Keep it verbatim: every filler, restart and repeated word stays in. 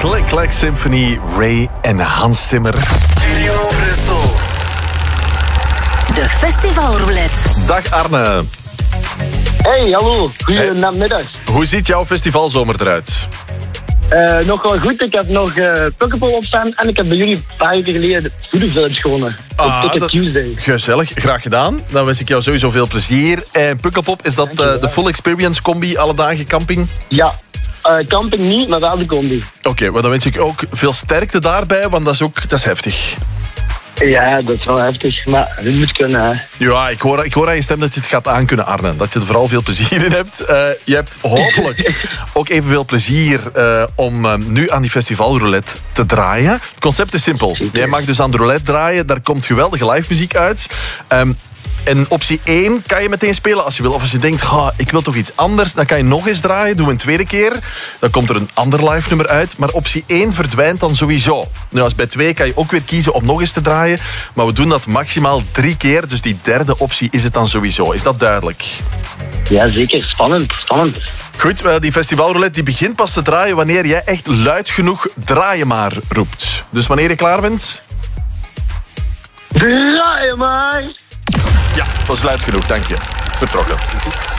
Click Clack Symphony, Ray en Hans Zimmer. Studio Brussel. De festivalroulette. Dag Arne. Hey, hallo. Goedemiddag. Hoe ziet jouw festivalzomer eruit? Uh, nog wel goed. Ik heb nog uh, Pukkelpop opstaan en ik heb bij jullie een paar weken geleden de Voodoo Village gewonnen. Ah, op Ticket dat... Tuesday. Gezellig, graag gedaan. Dan wens ik jou sowieso veel plezier. En Pukkelpop, is dat uh, de full experience combi, alle dagen camping? Ja, uh, camping niet, maar wel de combi. Oké, okay, maar dan wens ik ook veel sterkte daarbij, want dat is ook dat is heftig. Ja, dat is wel heftig, maar het moet kunnen. Hè. Ja, ik hoor, ik hoor aan je stem dat je het gaat aankunnen, Arne. Dat je er vooral veel plezier in hebt. Uh, je hebt hopelijk ook evenveel plezier uh, om uh, nu aan die festivalroulette te draaien. Het concept is simpel. Jij mag dus aan de roulette draaien. Daar komt geweldige live muziek uit. Um, En optie één kan je meteen spelen als je wil. Of als je denkt, oh, ik wil toch iets anders, dan kan je nog eens draaien. Doen we een tweede keer. Dan komt er een ander live nummer uit. Maar optie één verdwijnt dan sowieso. Nu, als bij twee kan je ook weer kiezen om nog eens te draaien. Maar we doen dat maximaal drie keer. Dus die derde optie is het dan sowieso. Is dat duidelijk? Ja, zeker. Spannend. Spannend. Goed, die festivalroulette die begint pas te draaien wanneer jij echt luid genoeg draaien maar roept. Dus wanneer je klaar bent... Draaien maar! Ja, dat is luid genoeg, dank je. Vertrokken.